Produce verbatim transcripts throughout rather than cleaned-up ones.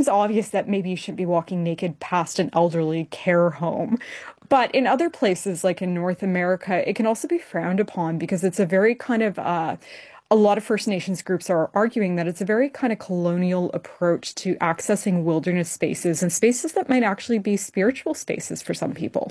seems obvious that maybe you shouldn't be walking naked past an elderly care home. But in other places, like in North America, it can also be frowned upon because it's a very kind of uh, a lot of First Nations groups are arguing that it's a very kind of colonial approach to accessing wilderness spaces and spaces that might actually be spiritual spaces for some people.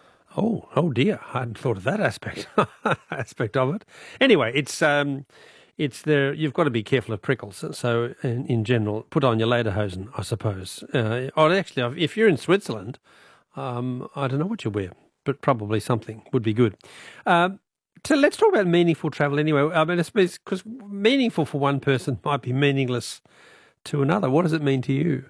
Oh, oh dear! I hadn't thought of that aspect aspect of it. Anyway, it's um, it's there. You've got to be careful of prickles. So, in, in general, put on your lederhosen, I suppose. Uh, or actually, if you're in Switzerland, um, I don't know what you wear, but probably something would be good. Um, so let's talk about meaningful travel anyway. I mean, I suppose because meaningful for one person might be meaningless to another. What does it mean to you?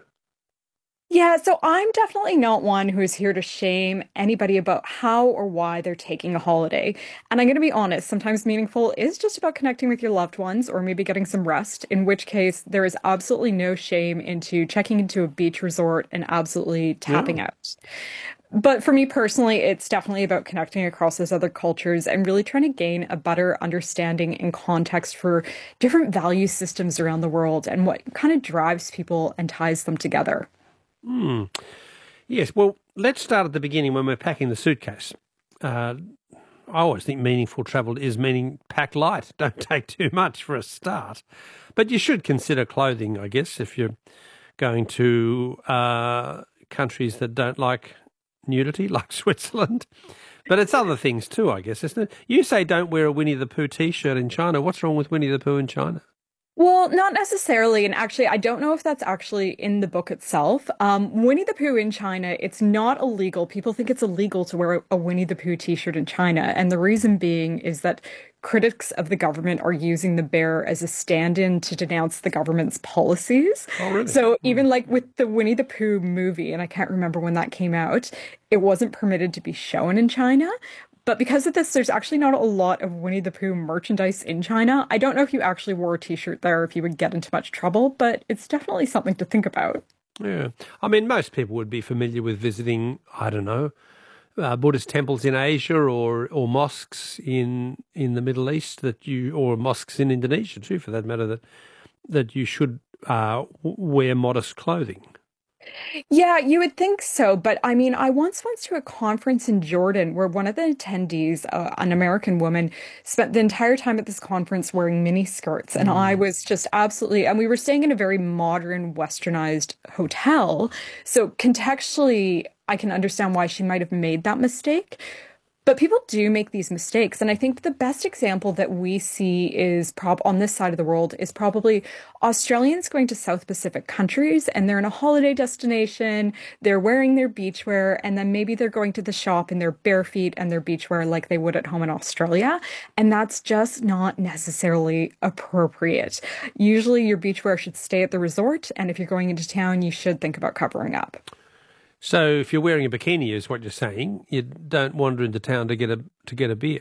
Yeah, so I'm definitely not one who is here to shame anybody about how or why they're taking a holiday. And I'm going to be honest, sometimes meaningful is just about connecting with your loved ones or maybe getting some rest, in which case there is absolutely no shame into checking into a beach resort and absolutely tapping No. out. But for me personally, it's definitely about connecting across those other cultures and really trying to gain a better understanding and context for different value systems around the world and what kind of drives people and ties them together. Hmm. Yes, well, let's start at the beginning when we're packing the suitcase. Uh, I always think meaningful travel is meaning pack light. Don't take too much for a start. But you should consider clothing, I guess, if you're going to uh, countries that don't like nudity, like Switzerland. But it's other things too, I guess, isn't it? You say don't wear a Winnie the Pooh T-shirt in China. What's wrong with Winnie the Pooh in China? Well, not necessarily. And actually, I don't know if that's actually in the book itself. Um, Winnie the Pooh in China, it's not illegal. People think it's illegal to wear a Winnie the Pooh t-shirt in China. And the reason being is that critics of the government are using the bear as a stand-in to denounce the government's policies. Oh, really? So Hmm. even like with the Winnie the Pooh movie, and I can't remember when that came out, it wasn't permitted to be shown in China. But because of this, there's actually not a lot of Winnie the Pooh merchandise in China. I don't know if you actually wore a t-shirt there, if you would get into much trouble, but it's definitely something to think about. Yeah. I mean, most people would be familiar with visiting, I don't know, uh, Buddhist temples in Asia or or mosques in in the Middle East that you, or mosques in Indonesia too, for that matter, that that you should uh, w- wear modest clothing. Yeah, you would think so. But I mean, I once went to a conference in Jordan where one of the attendees, uh, an American woman, spent the entire time at this conference wearing mini skirts. And I Mm. was just absolutely, and we were staying in a very modern, westernized hotel. So contextually, I can understand why she might have made that mistake. But people do make these mistakes. And I think the best example that we see is prob on this side of the world is probably Australians going to South Pacific countries and they're in a holiday destination, they're wearing their beachwear, and then maybe they're going to the shop in their bare feet and their beachwear like they would at home in Australia. And that's just not necessarily appropriate. Usually your beachwear should stay at the resort, and if you're going into town, you should think about covering up. So, if you're wearing a bikini, is what you're saying, you don't wander into town to get a to get a beer.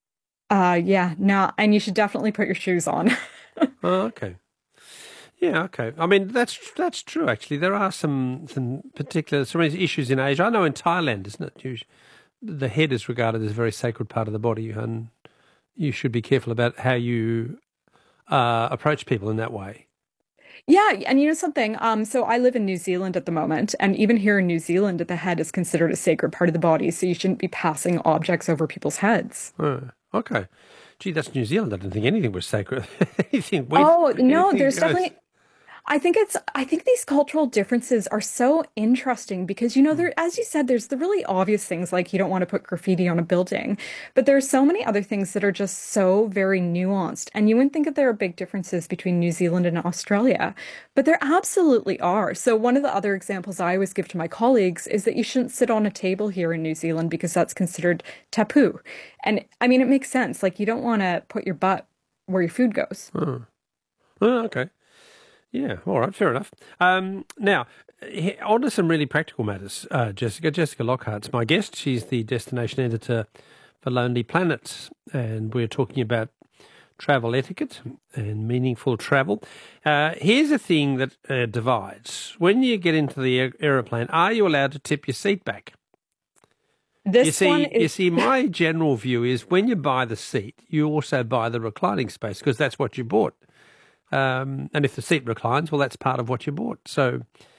Uh yeah, no, and you should definitely put your shoes on. Oh, okay. Yeah, okay. I mean, that's that's true. Actually, there are some some particular some issues in Asia. I know in Thailand, isn't it? You, the head is regarded as a very sacred part of the body, and you should be careful about how you uh, approach people in that way. Yeah, and you know something? Um, so I live in New Zealand at the moment, and even here in New Zealand, the head is considered a sacred part of the body, so you shouldn't be passing objects over people's heads. Oh, okay. Gee, that's New Zealand. I didn't think anything was sacred. anything we Oh, no, anything there's goes. definitely I think it's I think these cultural differences are so interesting because you know Hmm. there as you said there's the really obvious things like you don't want to put graffiti on a building, but there are so many other things that are just so very nuanced, and you wouldn't think that there are big differences between New Zealand and Australia, but there absolutely are. So one of the other examples I always give to my colleagues is that you shouldn't sit on a table here in New Zealand because that's considered taboo. And I mean it makes sense. Like you don't want to put your butt where your food goes. Oh. Oh, okay. Yeah, all right, fair enough. Um, now, he- on to some really practical matters. Uh, Jessica, Jessica Lockhart's my guest. She's the destination editor for Lonely Planet, and we're talking about travel etiquette and meaningful travel. Uh, here's a thing that uh, divides. When you get into the aer- aeroplane, are you allowed to tip your seat back? You This one see, you is see, my general view is when you buy the seat, you also buy the reclining space because that's what you bought. Um, and if the seat reclines, well, that's part of what you bought. So